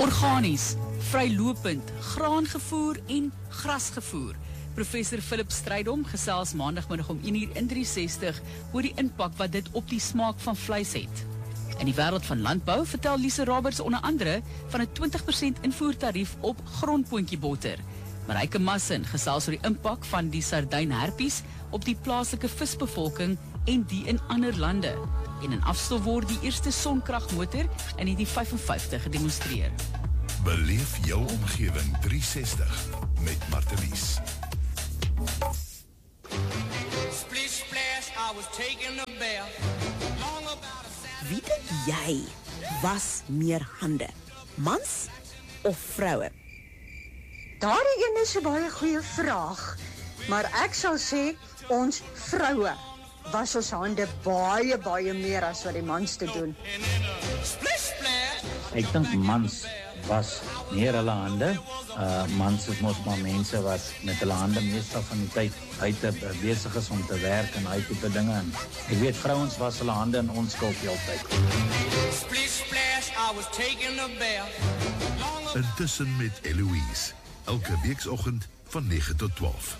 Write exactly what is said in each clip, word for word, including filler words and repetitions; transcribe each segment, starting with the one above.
Organies, vrylopend, graangevoer en grasgevoer. Professor Philip Strydom gesels maandagmiddag om een uur in drie sestig oor die impak wat dit op die smaak van vleis het. In die wêreld van landbou vertel Lise Roberts onder andere van 'n twintig persent invoertarief op grondpotjiebotter. Mareike Massin gesels oor die impak van die sardynherpies op die plaaslike visbevolking en die in ander lande. En in afstof word die eerste sonkragmotor in negentien vyfenvyftig gedemonstreer. Beleef jou omgewing drie sestig met Martelies. Wie dink jy was meer hande? Mans of vroue? Daardie een is 'n baie goeie vraag, maar ek sal sê ons vroue was ons hande baie baie meer as wat die mans te doen. Ek dink mans was meer hulle hande. Uh, mans is mos maar mense wat met hulle hande meestal van die tyd buite besig is om te werk en daai tipe dinge. En ek weet vrouens was hulle hande in onskuld die altyd. Intussen met Eloise, elke weeksoggend van negen tot twaalf.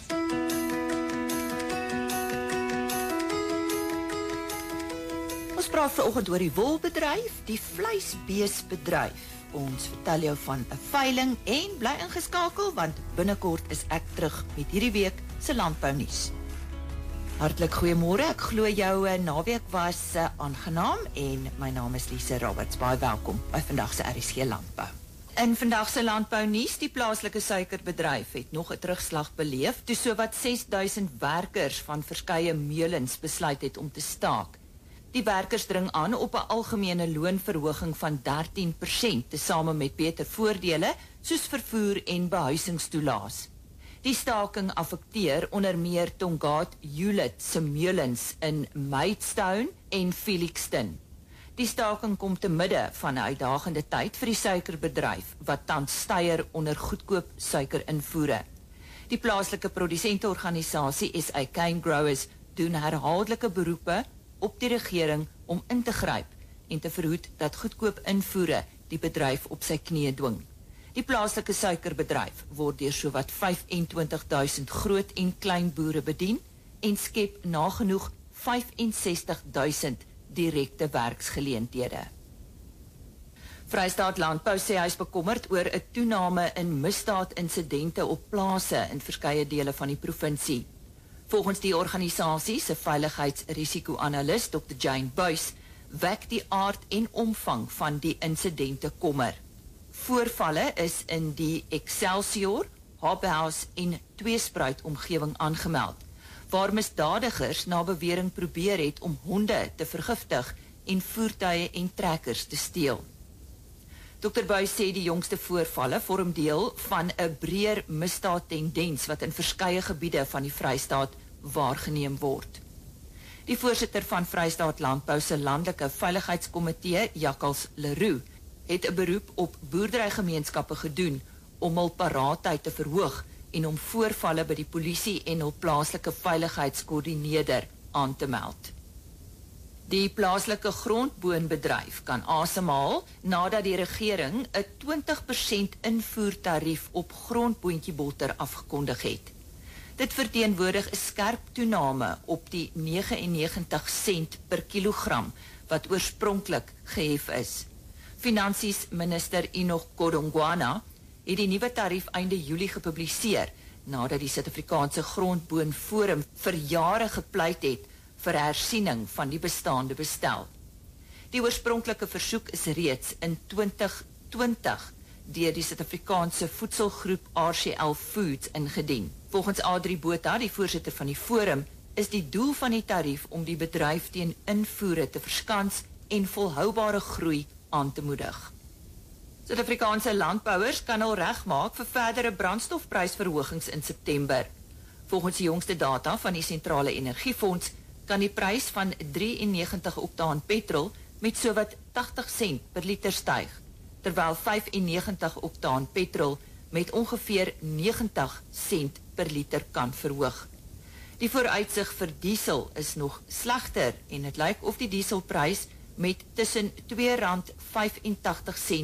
Ons praat vanoggend oor die wolbedryf, die vleisbeesbedryf. Ons vertel jou van 'n veiling en bly ingeskakel want binnekort is ek terug met hierdie week se landbounuus. Hartlik goeiemôre. Ek glo jou naweek was uh, aangenaam en my naam is Lise Roberts. Baie welkom by vandag se R S G Landbou. In vandag se landbounuus, die plaaslike suikerbedryf het nog 'n terugslag beleef toe sowat ses duisend werkers van verskeie meulens besluit het om te staak. Die werkers dring aan op 'n algemene loonverhoging van dertien persent, tesame met beter voordele soos vervoer en behuisingstoelaas. Die staking affekteer onder meer Tongaat Hewlett se meulens in Maidstone en Felixton. Die staking kom te midde van 'n uitdagende tyd vir die suikerbedryf wat tans styer onder goedkoop suikerinvoere. Die plaaslike produsenteorganisasie S A Cane Growers doen herhaaldelike beroepe op die regering om in te gryp en te verhoed dat goedkoop invoere die bedryf op sy knieë dwing. Die plaaslike suikerbedryf word deur sowat vyfentwintig duisend groot en klein boere bedien en skep nagenoeg vyfensestig duisend direkte werksgeleenthede. Vrystaat Landbou sê hy is bekommerd oor 'n toename in misdaadinsidente op plase in verskeie dele van die provinsie. Volgens die organisasie se veiligheidsrisiko-analis dokter Jane Buys wek die aard en omvang van die insidente kommer. Voorvalle is in die Excelsior, Hobhouse en Tweespruit omgewing aangemeld, waar misdadigers na bewering probeer het om honde te vergiftig en voertuie en trekkers te steel. dokter Buys sê die jongste voorvalle vorm deel van 'n breër misdaadtendens wat in verskeie gebiede van die Vrystaat waargeneem word. Die voorsitter van Vrystaat Landbou se landelike veiligheidskomitee, Jakkals Leroux, het 'n beroep op boerderygemeenskappe gedoen om hul paraatheid te verhoog en om voorvalle by die polisie en hul plaaslike veiligheidskoördineerder aan te meld. Die plaaslike grondboonbedryf kan asemhaal nadat die regering 'n twintig persent invoertarief op grondboontjiebotter afgekondig het. Dit verteenwoordig 'n skerp toename op die negenennegentig sent per kilogram wat oorspronklik gehef is. Finansies minister Enoch Godongwana het die nuwe tarief einde Julie gepubliseer nadat die Suid-Afrikaanse Grondboonforum vir jare gepleit het vir hersiening van die bestaande bestel. Die oorspronklike versoek is reeds in twintig twintig deur die Suid-Afrikaanse voedselgroep R C L Foods ingedien. Volgens Adri Botha, die voorsitter van die forum, is die doel van die tarief om die bedryf teen invoere te verskans en volhoubare groei aan te moedig. Suid-Afrikaanse landbouers kan al regmaak vir verdere brandstofprysverhogings in September. Volgens die jongste data van die Sentrale Energiefonds kan die prys van negenty-drie oktaan petrol met sowat tagtig sent per liter styg, terwyl negenty-vyf oktaan petrol met ongeveer negentig sent per liter kan verhoog. Die vooruitsig vir diesel is nog slegter en dit lyk of die dieselprys met tussen twee rand vyfentagtig sent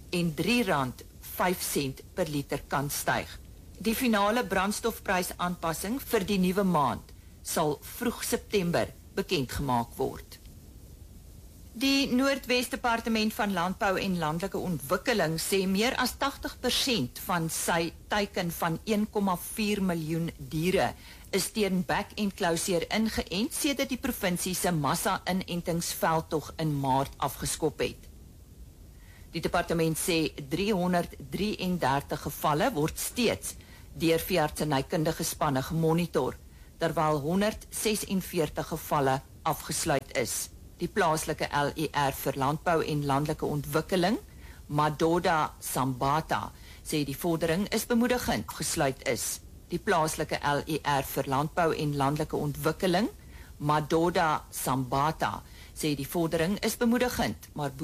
en drie rand vyf sent per liter kan styg. Die finale brandstofprysaanpassing vir die nuwe maand sal vroeg September bekend gemaak word. Die Noordwes Departement van Landbou en Landelike Ontwikkeling sê meer as tagtig persent van sy teiken van een komma vier miljoen diere is teen back en closure ingeënt sedert die provinsie se massa-inentingsveldtog in Maart afgeskop het. Die departement sê driehonderddraieëndertig gevalle word steeds deur veeartsenykundige spanne gemonitor, terwyl honderdsesenveertig gevalle afgesluit is. Die plaaslike L E R vir Landbou en Landelike Ontwikkeling, Madoda Sambata, sê die vordering is bemoedigend gesluit is. Die plaaslike L E R vir Landbou en Landelike Ontwikkeling, Madoda Sambata, sê die vordering is bemoedigend, maar